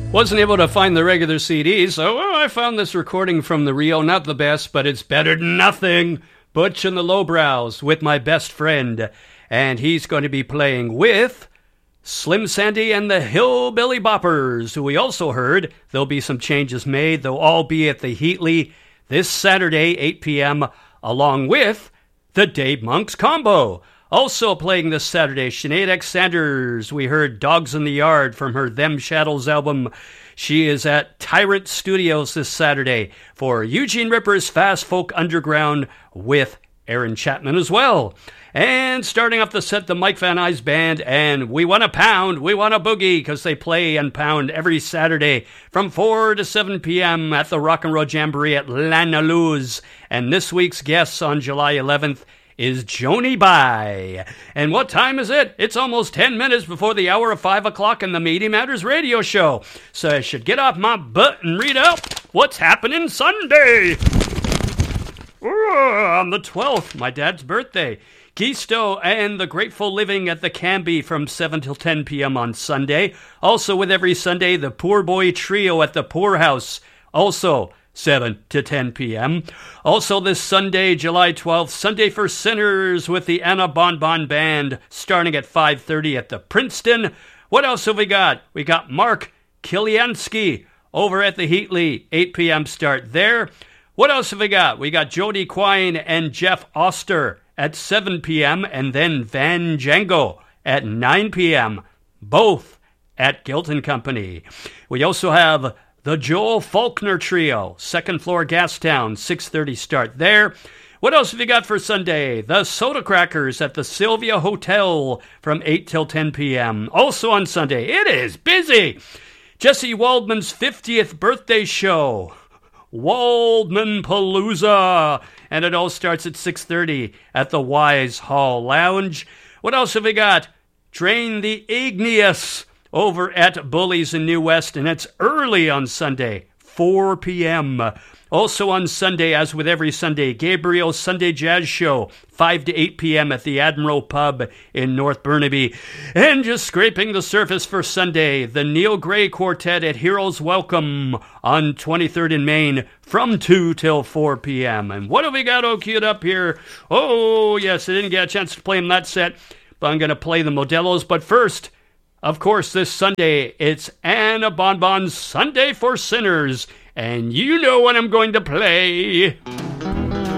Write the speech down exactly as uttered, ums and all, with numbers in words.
Wasn't able to find the regular C D, so well, I found this recording from the Rio. Not the best, but it's better than nothing. Butch and the Lowbrows with my best friend. And he's going to be playing with Slim Sandy and the Hillbilly Boppers, who we also heard. There'll be some changes made. They'll all be at the Heatley this Saturday, eight p.m., along with the Dave Monks Combo. Also playing this Saturday, Sinead X. Sanders. We heard Dogs in the Yard from her Them Shadows album. She is at Tyrant Studios this Saturday for Eugene Ripper's Fast Folk Underground with Aaron Chapman as well. And starting off the set, the Mike Van Nuys Band and We Want a Pound, We Want a Boogie, because they play and pound every Saturday from four to seven p.m. at the Rock and Roll Jamboree at Lana Luz. And this week's guests on July eleventh is Joni By. And what time is it? It's almost ten minutes before the hour of five o'clock in the Media Matters radio show. So I should get off my butt and read out what's happening Sunday. On the twelfth, my dad's birthday. Keisto and the Grateful Living at the Canby from seven till ten p.m. on Sunday. Also with every Sunday, the Poor Boy Trio at the Poor House. Also seven to ten p.m. Also this Sunday, July twelfth, Sunday for Sinners with the Anna Bonbon Band starting at five thirty at the Princeton. What else have we got? We got Mark Kiliansky over at the Heatley, eight p.m. start there. What else have we got? We got Jody Quine and Jeff Oster at seven p.m. and then Van Django at nine p.m. both at Gilton Company. We also have the Joel Faulkner Trio, second floor Gastown, six thirty start there. What else have you got for Sunday? The Soda Crackers at the Sylvia Hotel from eight till ten p.m. Also on Sunday, it is busy. Jesse Waldman's fiftieth birthday show, Waldman Palooza, and it all starts at six thirty at the Wise Hall Lounge. What else have we got? Drain the Igneous over at Bullies in New West, and it's early on Sunday, four p.m. Also on Sunday, as with every Sunday, Gabriel's Sunday Jazz Show, five to eight p.m. at the Admiral Pub in North Burnaby. And just scraping the surface for Sunday, the Neil Gray Quartet at Heroes Welcome on twenty-third in Main from two till four p.m. And what have we got all queued up here? Oh, yes, I didn't get a chance to play them that set, but I'm going to play the Modelos. But first, of course, this Sunday, it's Anna Bonbon's Sunday for Sinners, and you know what I'm going to play.